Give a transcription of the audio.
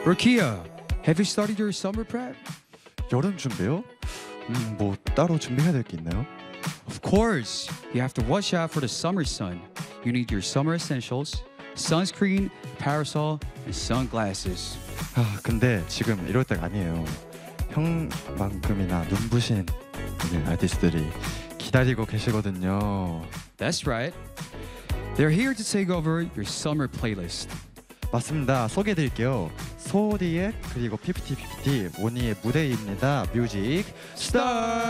Rukia, have you started your summer prep? 여름 준비요? 뭐 따로 준비해야 될 게 있나요? Of course, you have to watch out for the summer sun. You need your summer essentials, sunscreen, parasol, and sunglasses. 아 근데 지금 이럴 때가 아니에요. 형만큼이나 눈부신 아티스트들이 기다리고 계시거든요. That's right. They're here to take over your summer playlist. 맞습니다. 소개해드릴게요. 소디의 그리고 피프티 모니의 무대입니다. 뮤직 스타트!